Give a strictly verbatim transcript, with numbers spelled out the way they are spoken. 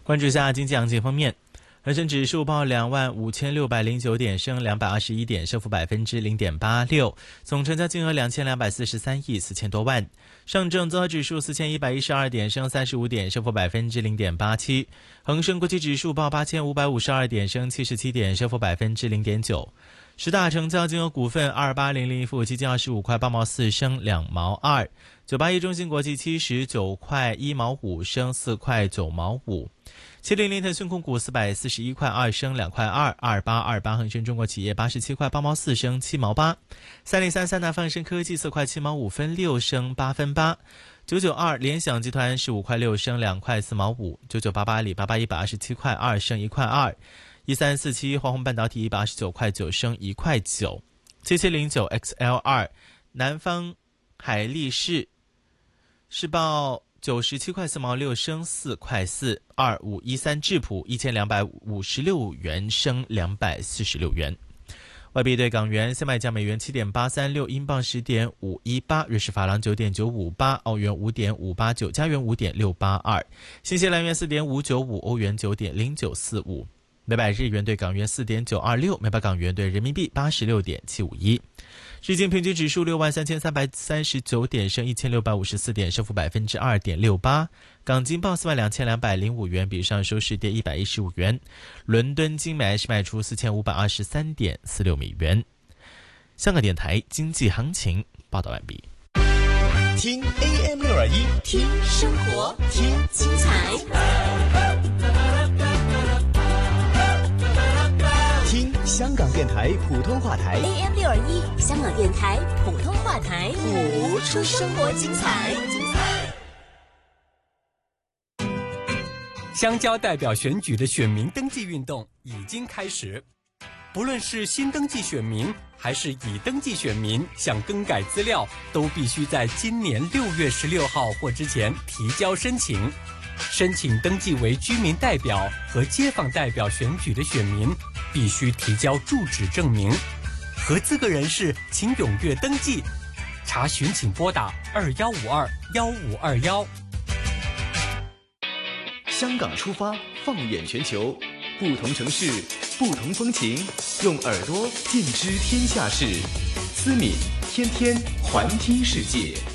关注一下经济行情方面，恒生指数报两万五千六百零九点，升两百二十一点，升幅百分之零点八六，总成交金额两千两百四十三亿四千多万。上证综合指数四千一百一十二点，升三十五点，升幅百分之零点八七。恒生国际指数报八千五百五十二点，升七十七点，升幅百分之零点九。十大成交金额股份二八零零富基金二十五块八毛四，升两毛二。九八一中芯国际七十九块一毛五，升四块九毛五。七零零腾讯控股四百四十一块二，升两块二。二八二八恒生中国企业八十七块八毛四，升七毛八。三零三三南方生科技四块七毛五分六，升八分八。九九二联想集团十五块六，升两块四毛五。九九八八阿里巴巴一百二十七块二，升一块二。一三四七华虹半导体一百二十九块九，升一块九。七七零九 X L 二南方海力士是报九十七块四毛六，升四块四。二五一三智普一千两百五十六元，升两百四十六元。外币对港元，现卖价美元七点八三六，英镑十点五一八，瑞士法郎九点九五八，澳元五点五八九，加元五点六八二，新西兰元四点五九五，欧元九点零九四五。每百日元对港元四点九二六，每百港元对人民币八十六点七五一。日经平均指数六万三千三百三十九点，升一千六百五十四点，升幅百分之二点六八。港金报四万两千两百零五元，比上收市跌一百一十五元。伦敦金每安士卖出四千五百二十三点四六美元。香港电台经济行情报道完毕。 听 A M 六二一， 听生活，听精彩。 听香港电台普通话台 A M 六二一，香港电台普通话台， 谱出生活精彩。 乡郊代表选举的选民登记运动已经开始，不论是新登记选民还是已登记选民，想更改资料都必须在今年六月十六号或之前提交申请。申请登记为居民代表和街坊代表选举的选民必须提交住址证明。合资格人士请踊跃登记，查询请拨打二幺五二幺五二幺。 香港出发，放眼全球，不同城市，不同风情，用耳朵见知天下事。思敏天天环听世界。